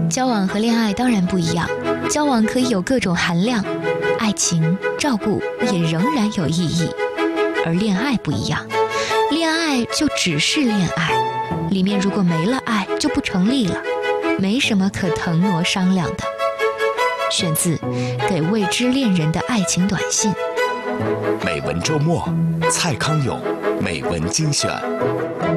交往和恋爱当然不一样，交往可以有各种含量，爱情、照顾也仍然有意义。而恋爱不一样，恋爱就只是恋爱，里面如果没了爱就不成立了，没什么可腾挪商量的。选自《给未知恋人的爱情短信》。 美文周末，蔡康永美文精选。